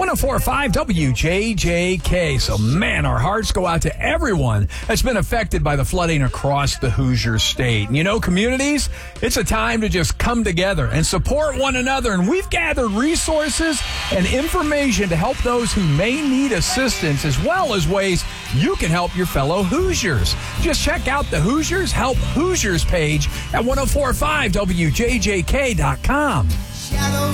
104.5 WJJK. So, man, our hearts go out to everyone that's been affected by the flooding across the Hoosier State. And you know, communities, it's a time to just come together and support one another. And we've gathered resources and information to help those who may need assistance, as well as ways you can help your fellow Hoosiers. Just check out the Hoosiers Help Hoosiers page at 1045WJJK.com.